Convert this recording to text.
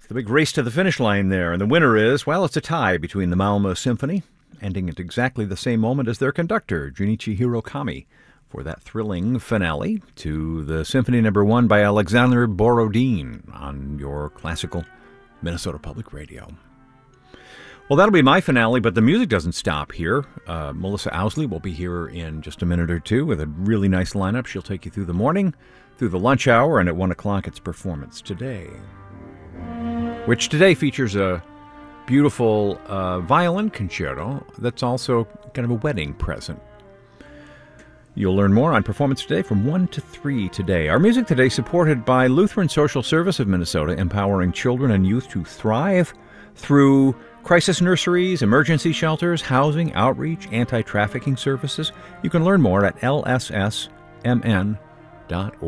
The big race to the finish line there. And the winner is, well, it's a tie between the Malmo Symphony, ending at exactly the same moment as their conductor, Junichi Hirokami, for that thrilling finale to the Symphony No. 1 by Alexander Borodin on your classical Minnesota Public Radio. Well, that'll be my finale, but the music doesn't stop here. Melissa Owsley will be here in just a minute or two with a really nice lineup. She'll take you through the morning, through the lunch hour, and at 1 o'clock it's Performance Today, which today features a beautiful violin concerto that's also kind of a wedding present. You'll learn more on Performance Today from 1 to 3 today. Our music today supported by Lutheran Social Service of Minnesota, empowering children and youth to thrive through crisis nurseries, emergency shelters, housing, outreach, anti-trafficking services. You can learn more at lssmn.org.